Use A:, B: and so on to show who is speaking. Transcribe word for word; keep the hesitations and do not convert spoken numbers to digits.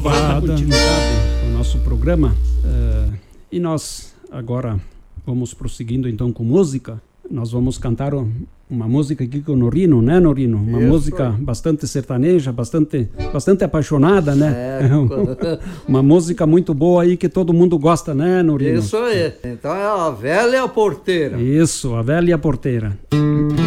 A: Dada continuidade ao nosso programa, uh, e nós agora vamos prosseguindo então com música. Nós vamos cantar uma música aqui com o Norino, né, Norino? Uma Isso. música bastante sertaneja, bastante, bastante apaixonada, né? É. Uma música muito boa aí que todo mundo gosta, né, Norino?
B: Isso aí. Então é A Velha Porteira.
A: Isso, A Velha Porteira.